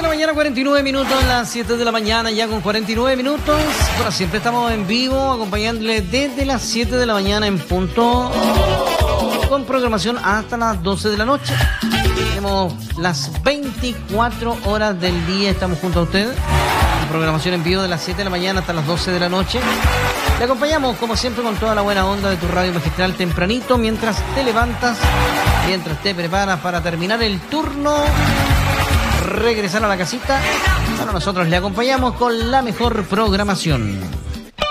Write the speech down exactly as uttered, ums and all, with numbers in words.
la mañana, cuarenta y nueve minutos, las siete de la mañana, ya con cuarenta y nueve minutos. Bueno, siempre estamos en vivo, acompañándole desde las siete de la mañana en punto, con programación hasta las doce de la noche. Tenemos las veinticuatro horas del día, estamos junto a ustedes. Programación en vivo de las siete de la mañana hasta las doce de la noche. Le acompañamos, como siempre, con toda la buena onda de tu radio magistral tempranito, mientras te levantas, mientras te preparas para terminar el turno, regresar a la casita. Bueno, nosotros le acompañamos con la mejor programación.